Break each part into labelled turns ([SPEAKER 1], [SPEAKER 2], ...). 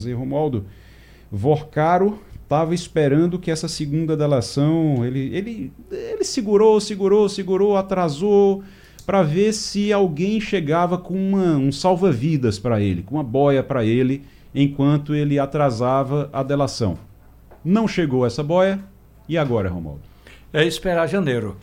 [SPEAKER 1] Romualdo, Vorcaro estava esperando que essa segunda delação, ele segurou, atrasou para ver se alguém chegava com um salva-vidas para ele, com uma boia para ele, enquanto ele atrasava a delação. Não chegou essa boia, e agora, Romualdo?
[SPEAKER 2] É esperar janeiro.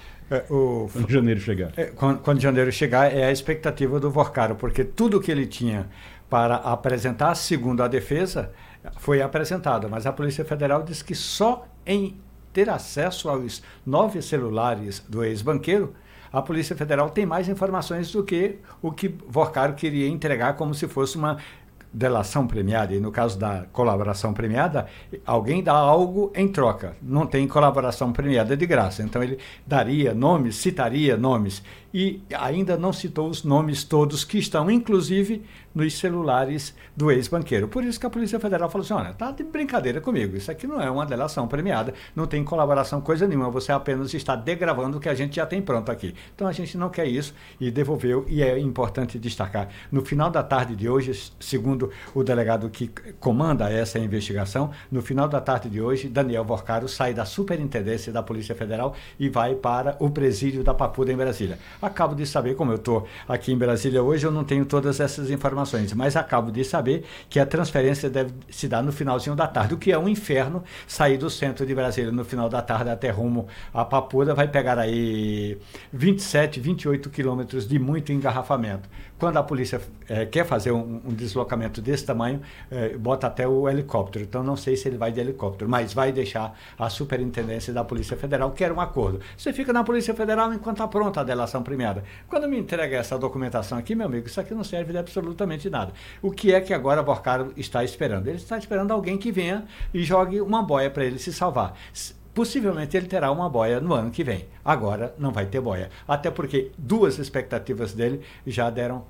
[SPEAKER 1] Quando janeiro chegar.
[SPEAKER 2] Quando janeiro chegar, é a expectativa do Vorcaro, porque tudo que ele tinha para apresentar, segundo a defesa, foi apresentado. Mas a Polícia Federal disse que só em ter acesso aos 9 celulares do ex-banqueiro, a Polícia Federal tem mais informações do que o que Vorcaro queria entregar como se fosse uma delação premiada, e no caso da colaboração premiada, alguém dá algo em troca. Não tem colaboração premiada de graça. Então ele daria nomes, citaria nomes, e ainda não citou os nomes todos que estão, inclusive, nos celulares do ex-banqueiro. Por isso que a Polícia Federal falou assim, olha, tá de brincadeira comigo, isso aqui não é uma delação premiada, não tem colaboração coisa nenhuma, você apenas está degravando o que a gente já tem pronto aqui. Então a gente não quer isso, e devolveu, e é importante destacar, no final da tarde de hoje, segundo o delegado que comanda essa investigação, no final da tarde de hoje, Daniel Vorcaro sai da Superintendência da Polícia Federal e vai para o presídio da Papuda em Brasília. Acabo de saber, como eu estou aqui em Brasília hoje, eu não tenho todas essas informações, mas acabo de saber que a transferência deve se dar no finalzinho da tarde, o que é um inferno sair do centro de Brasília no final da tarde até rumo a Papuda, vai pegar aí 27, 28 quilômetros de muito engarrafamento. Quando a polícia quer fazer um deslocamento desse tamanho, bota até o helicóptero. Então, não sei se ele vai de helicóptero, mas vai deixar a Superintendência da Polícia Federal, que era um acordo. Você fica na Polícia Federal enquanto está pronta a delação premiada. Quando me entrega essa documentação aqui, meu amigo, isso aqui não serve de absolutamente nada. O que é que agora Vorcaro está esperando? Ele está esperando alguém que venha e jogue uma boia para ele se salvar. Possivelmente ele terá uma boia no ano que vem. Agora não vai ter boia. Até porque duas expectativas dele já deram,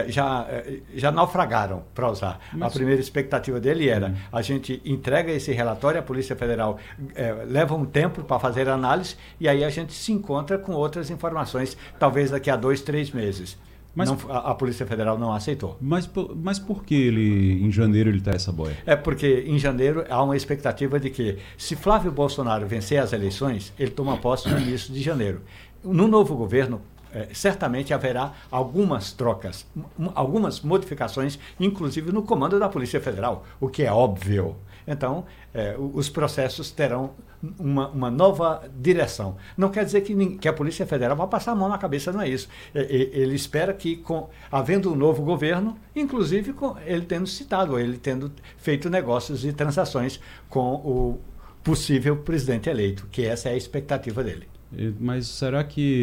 [SPEAKER 2] já naufragaram, para usar. A primeira expectativa dele era, a gente entrega esse relatório, a Polícia Federal leva um tempo para fazer a análise, e aí a gente se encontra com outras informações, talvez daqui a 2, 3 meses. Mas a Polícia Federal não aceitou.
[SPEAKER 1] Mas por que em janeiro ele está essa boia?
[SPEAKER 2] É porque em janeiro há uma expectativa de que, se Flávio Bolsonaro vencer as eleições, ele toma posse no início de janeiro. No novo governo, certamente haverá algumas trocas, algumas modificações, inclusive no comando da Polícia Federal, o que é óbvio. Então, os processos terão uma nova direção. Não quer dizer que a Polícia Federal vai passar a mão na cabeça, não é isso. Ele espera que, havendo um novo governo, inclusive ele tendo citado, ele tendo feito negócios e transações com o possível presidente eleito, que essa é a expectativa dele.
[SPEAKER 1] Mas será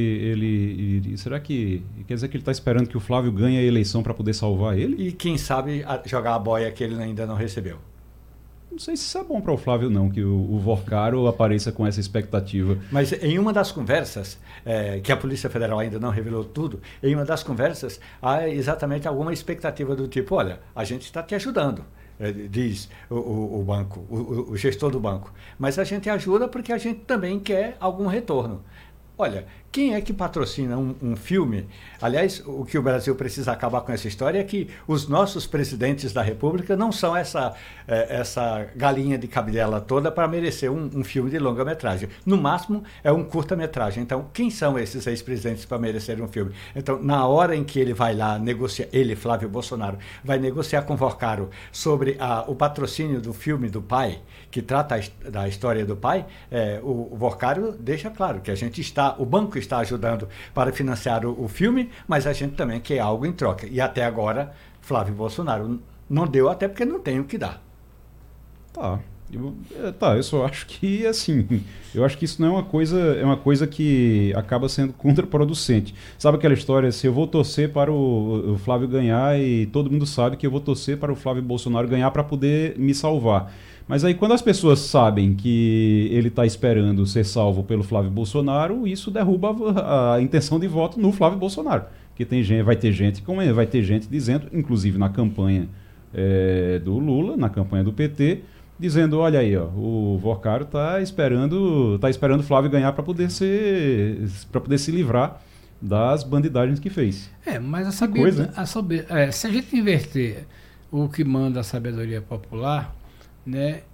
[SPEAKER 1] que quer dizer que ele está esperando que o Flávio ganhe a eleição para poder salvar ele?
[SPEAKER 2] E quem sabe jogar a boia que ele ainda não recebeu.
[SPEAKER 1] Não sei se isso é bom para o Flávio, não, que o Vorcaro apareça com essa expectativa.
[SPEAKER 2] Mas em uma das conversas, que a Polícia Federal ainda não revelou tudo, em uma das conversas há exatamente alguma expectativa do tipo, olha, a gente está te ajudando, diz o banco, o gestor do banco, mas a gente ajuda porque a gente também quer algum retorno. Olha, quem é que patrocina um filme? Aliás, o que o Brasil precisa acabar com essa história é que os nossos presidentes da República não são essa galinha de cabidela toda para merecer um filme de longa-metragem. No máximo, é um curta-metragem. Então, quem são esses ex-presidentes para merecer um filme? Então, na hora em que ele vai lá negociar, ele, Flávio Bolsonaro, vai negociar com o Vorcaro sobre o patrocínio do filme do pai, que trata da história do pai, o Vorcaro deixa claro que o banco está ajudando para financiar o filme, mas a gente também quer algo em troca. E até agora, Flávio Bolsonaro não deu, até porque não tem o que dar.
[SPEAKER 1] Eu só acho que, assim, eu acho que isso não é uma coisa que acaba sendo contraproducente. Sabe aquela história, se eu vou torcer para o Flávio ganhar, e todo mundo sabe que eu vou torcer para o Flávio Bolsonaro ganhar para poder me salvar. Mas aí, quando as pessoas sabem que ele está esperando ser salvo pelo Flávio Bolsonaro, isso derruba a intenção de voto no Flávio Bolsonaro. Porque vai ter gente dizendo, inclusive na campanha do Lula, na campanha do PT, dizendo, olha aí, ó, o Vorcaro está esperando o Flávio ganhar para poder se livrar das bandidagens que fez.
[SPEAKER 3] Mas
[SPEAKER 1] se a gente
[SPEAKER 3] inverter o que manda a sabedoria popular, né,